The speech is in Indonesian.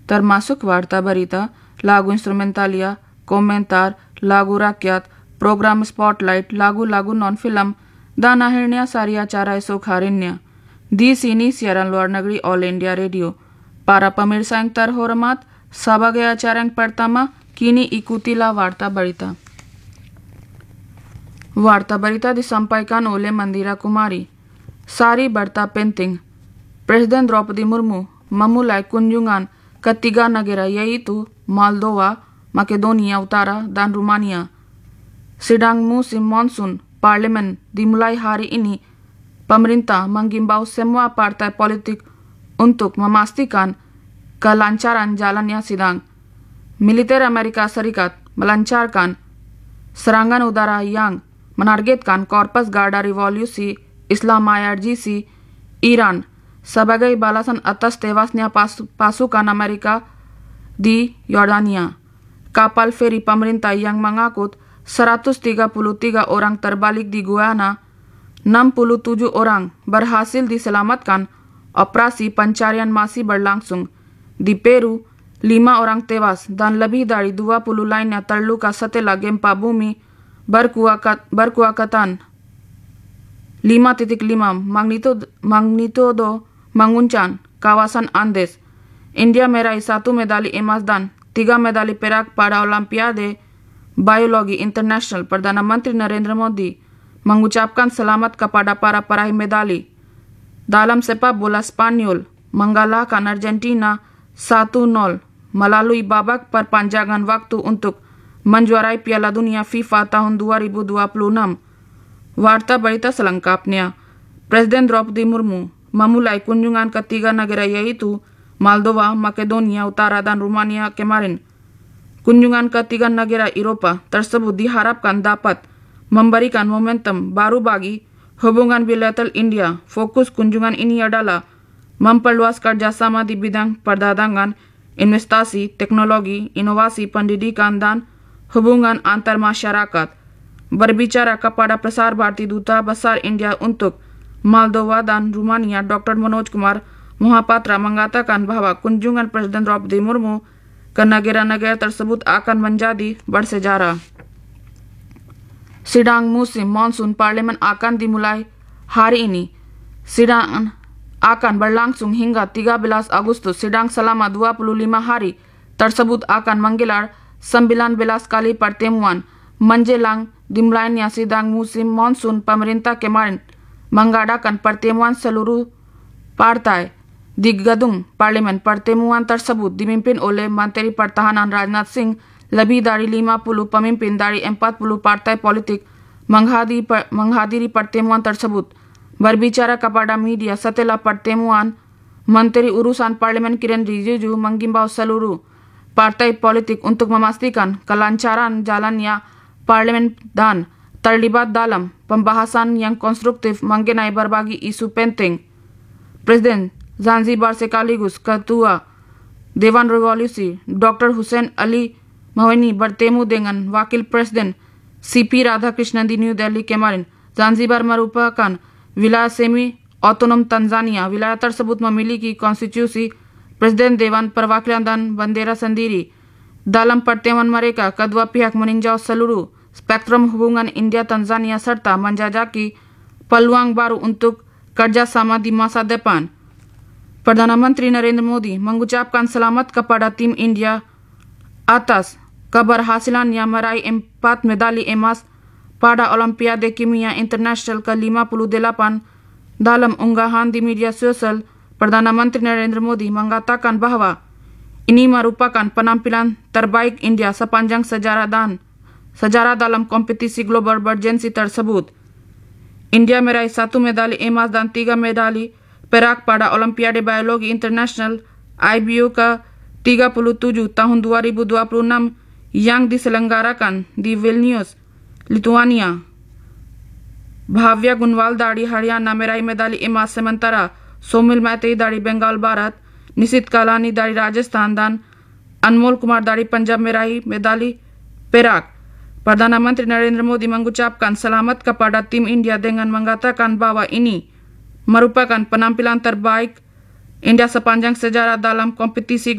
termasuk warta berita, lagu instrumentalia, komentar, lagu rakyat, program spotlight, lagu-lagu non-film, dan akhirnya sari acara esok harinya. Di sini siaran luar negeri All India Radio. Para pemirsa yang terhormat, sebagai acara yang pertama, kini ikutilah warta berita. Warta berita disampaikan oleh Mandira Kumari. Sari berita penting. Presiden Draupadi Murmu memulai kunjungan ke 3 negara yaitu Moldova, Makedonia Utara, dan Rumania. Sidang musim monsun parlemen dimulai hari ini. Pemerintah menghimbau semua partai politik untuk memastikan kelancaran jalannya sidang. Militer Amerika Serikat melancarkan serangan udara yang menargetkan Korps Garda Revolusi Islam IRGC Iran sebagai balasan atas tewasnya pasukan Amerika di Yordania. Kapal feri pemerintah yang mengangkut 133 orang terbalik di Guyana, 67 orang berhasil diselamatkan. Operasi pencarian masih berlangsung. Di Peru, 5 orang tewas dan lebih dari 20 lainnya terluka setelah gempa bumi berkekuatan 5.5 magnitudo mengguncang kawasan Andes. India meraih 1 medali emas dan 3 medali perak pada Olimpiade Biologi Internasional. Perdana Menteri Narendra Modi mengucapkan selamat kepada para peraih medali. Dalam sepak bola, Spanyol mengalahkan Argentina 1-0 melalui babak perpanjangan waktu untuk menjuarai Piala Dunia FIFA tahun 2026. Warta berita selengkapnya. Presiden Draupadi Murmu memulai kunjungan ke 3 negara yaitu Moldova, Makedonia Utara, dan Rumania kemarin. Kunjungan ke 3 negara Eropa tersebut diharapkan dapat memberikan momentum baru bagi hubungan bilateral India. Fokus kunjungan ini adalah memperluas kerjasama di bidang perdagangan, investasi, teknologi, inovasi, pendidikan, dan hubungan antar masyarakat. Berbicara kepada Prasar Bharati Duta Besar India untuk Moldova dan Rumania, Dr. Manoj Kumar Mohapatra mengatakan bahwa kunjungan Presiden Draupadi Murmu ke negara-negara tersebut akan menjadi bersejarah. Sidang musim monsun parlemen akan dimulai hari ini. Sidang akan berlangsung hingga 13 Agustus. Sidang selama 25 hari tersebut akan menggelar 19 kali pertemuan. Menjelang dimulainya sidang musim monsun, pemerintah kemarin mengadakan pertemuan seluruh partai di gedung parlemen. Pertemuan tersebut dipimpin oleh Menteri Pertahanan Rajnath Singh. Lebih dari 50 pemimpin dari 40 partai politik menghadiri pertemuan tersebut. Berbicara kepada media setelah pertemuan, Menteri Urusan Parlemen Kiren Rijiju menghimbau seluruh partai politik untuk memastikan kelancaran jalannya parlemen dan terlibat dalam pembahasan yang konstruktif mengenai berbagai isu penting. Presiden Zanzibar sekaligus Ketua Dewan Revolusi Dr. Hussein Ali Mahweni bertemu dengan Wakil Presiden C.P. Radhakrishnan di New Delhi kemarin. Zanzibar merupakan wilayah semi-otonom Tanzania. Wilayah tersebut memiliki konstitusi, Presiden Dewan Perwakilan, dan bendera sendiri. Dalam pertemuan mereka, kedua pihak meninjau seluruh spektrum hubungan India-Tanzania serta menjajaki peluang baru untuk kerjasama di masa depan. Perdana Menteri Narendra Modi mengucapkan selamat kepada tim India atas keberhasilannya meraih 4 medali emas pada Olimpiade Kimia Internasional ke-58. Dalam unggahan di media sosial, Perdana Menteri Narendra Modi mengatakan bahwa ini merupakan penampilan terbaik India sepanjang sejarah dalam kompetisi global bergensi tersebut. India meraih 1 medali emas dan 3 medali perak pada Olimpiade Biologi Internasional IBU ke-37 tahun 2026 yang diselenggarakan di Vilnius, Lithuania. Bhavya Gunwal dari Haryana meraih medali emas, sementara Somil Maitei dari Bengal Barat, Nisit Kalani dari Rajasthan, dan Anmol Kumar dari Punjab meraih medali perak. Perdana Menteri Narendra Modi mengucapkan selamat kepada tim India dengan mengatakan bahwa ini merupakan penampilan terbaik India sepanjang sejarah dalam kompetisi